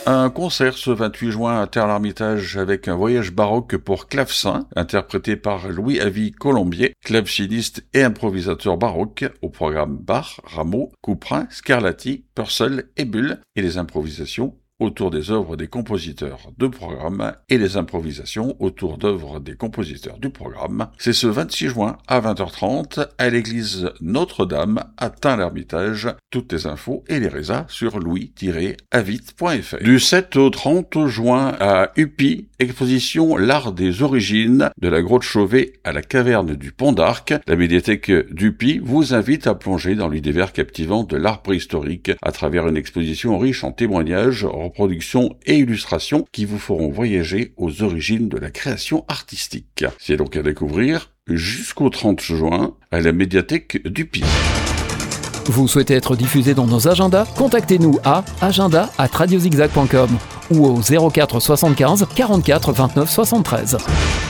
Un concert ce 28 juin à Terre-l'Hermitage avec un voyage baroque pour clavecin, interprété par Louis-Avy Colombier, claveciniste et improvisateur baroque, au programme Bach, Rameau, Couperin, Scarlatti, Purcell et Bull, et les improvisations autour des œuvres des compositeurs de programme et les improvisations autour d'œuvres des compositeurs du programme. C'est ce 26 juin à 20h30 à l'église Notre-Dame à Tain-l'Hermitage. Toutes les infos et les résas sur louis-avit.fr. Du 7 au 30 juin à Upi, exposition L'Art des Origines de la Grotte Chauvet à la caverne du Pont d'Arc. La médiathèque d'Upi vous invite à plonger dans l'univers captivant de l'art préhistorique à travers une exposition riche en témoignages, reproductions et illustrations qui vous feront voyager aux origines de la création artistique. C'est donc à découvrir jusqu'au 30 juin à la médiathèque d'Upi. Vous souhaitez être diffusé dans nos agendas ? Contactez-nous à agenda@radiozigzag.com ou au 04 75 44 29 73.